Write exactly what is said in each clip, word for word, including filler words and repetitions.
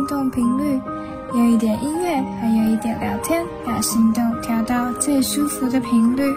心动频率，有一点音乐，还有一点聊天，把心动调到最舒服的频率。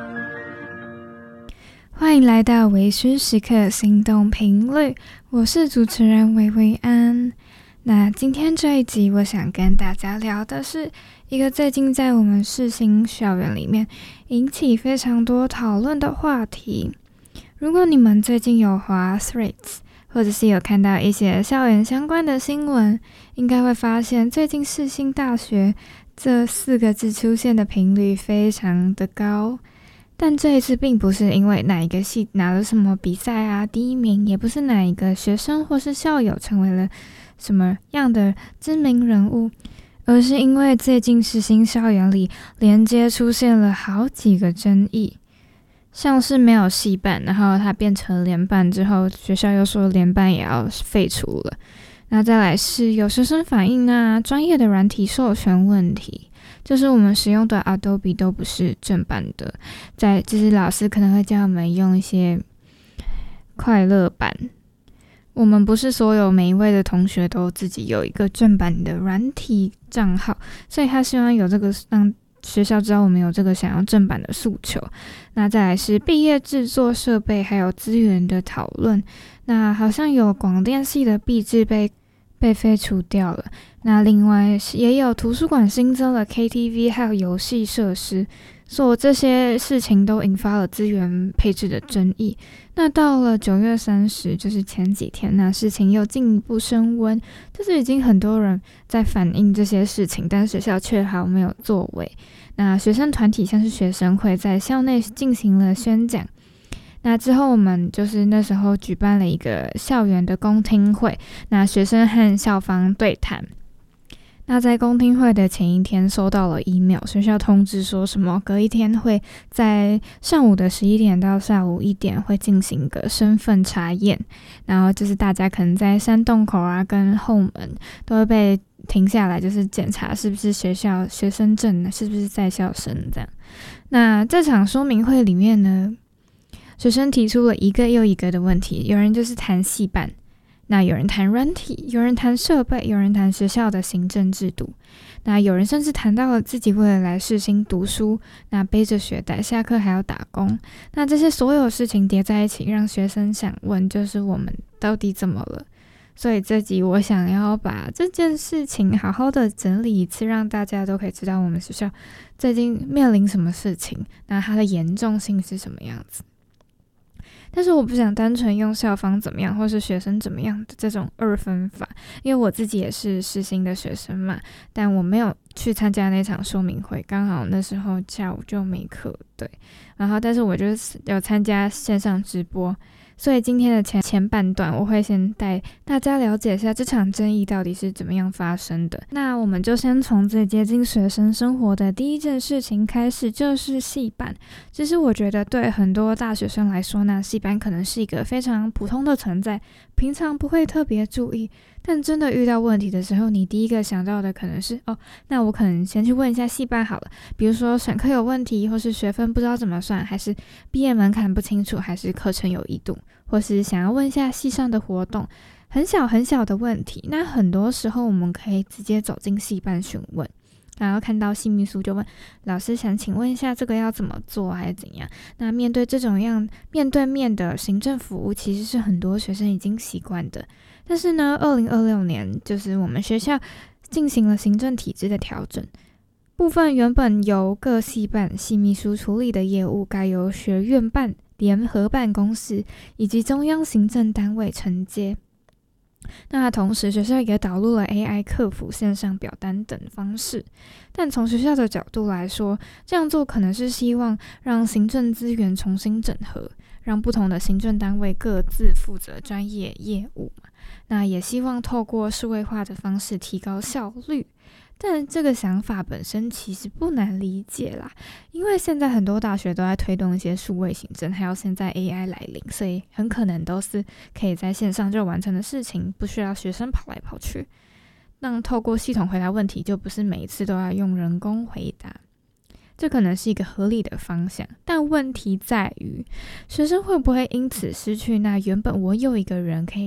欢迎来到微醺时刻心动频率，我是主持人薇薇安。那今天这一集我想跟大家聊的是一个最近在我们世新校园里面引起非常多讨论的话题。如果你们最近有滑 Threads， 或者是有看到一些校园相关的新闻，应该会发现最近世新大学这四个字出现的频率非常的高。但这一次并不是因为哪一个系拿了什么比赛啊第一名，也不是哪一个学生或是校友成为了什么样的知名人物，而是因为最近世新校园里连接出现了好几个争议，像是没有系办，然后它变成联办之后，学校又说联办也要废除了。那再来是有学生反映啊，专业的软体授权问题，就是我们使用的 Adobe 都不是正版的，在就是老师可能会叫我们用一些快乐版，我们不是所有每一位的同学都自己有一个正版的软体账号，所以他希望有这个让学校知道我们有这个想要正版的诉求。那再来是毕业制作设备还有资源的讨论，那好像有广电系的毕制被被废除掉了，那另外也有图书馆新增了 K T V 还有游戏设施，所以这些事情都引发了资源配置的争议。那到了九月三十，就是前几天，那事情又进一步升温，就是已经很多人在反映这些事情，但学校却毫没有作为。那学生团体像是学生会在校内进行了宣讲，那之后我们就是那时候举办了一个校园的公听会，那学生和校方对谈。那在公听会的前一天收到了 email， 学校通知说什么隔一天会在上午的十一点到下午一点会进行一个身份查验，然后就是大家可能在山洞口啊跟后门都会被停下来，就是检查是不是学校学生证，是不是在校生这样。那这场说明会里面呢，学生提出了一个又一个的问题，有人就是谈系办，那有人谈软体，有人谈设备，有人谈学校的行政制度，那有人甚至谈到了自己为了来世新读书，那背着学袋下课还要打工。那这些所有事情叠在一起，让学生想问，就是我们到底怎么了？所以这集我想要把这件事情好好的整理一次，让大家都可以知道我们学校最近面临什么事情，那它的严重性是什么样子。但是我不想单纯用校方怎么样或是学生怎么样的这种二分法，因为我自己也是世新的学生嘛，但我没有去参加那场说明会，刚好那时候下午就没课，对，然后但是我就是有参加线上直播，所以今天的前前半段我会先带大家了解一下这场争议到底是怎么样发生的。那我们就先从最接近学生生活的第一件事情开始，就是系办。其实我觉得对很多大学生来说，那系办可能是一个非常普通的存在，平常不会特别注意，但真的遇到问题的时候，你第一个想到的可能是哦，那我可能先去问一下系办好了，比如说选课有问题，或是学分不知道怎么算，还是毕业门槛不清楚，还是课程有异度，或是想要问一下系上的活动，很小很小的问题。那很多时候我们可以直接走进系办询问，然后看到系秘书就问老师，想请问一下这个要怎么做还是怎样。那面对这种样面对面的行政服务，其实是很多学生已经习惯的。但是呢二零二六年就是我们学校进行了行政体制的调整，部分原本由各系办系秘书处理的业务，该由学院办联合办公室以及中央行政单位承接。那同时学校也导入了 A I 客服、线上表单等方式，但从学校的角度来说，这样做可能是希望让行政资源重新整合，让不同的行政单位各自负责专业业务嘛。那也希望透过数位化的方式提高效率。但这个想法本身其实不难理解啦，因为现在很多大学都在推动一些数位行政，还有现在 A I 来临，所以很可能都是可以在线上就完成的事情，不需要学生跑来跑去。那透过系统回答问题，就不是每一次都要用人工回答，这可能是一个合理的方向。但问题在于，学生会不会因此失去那原本我有一个人可以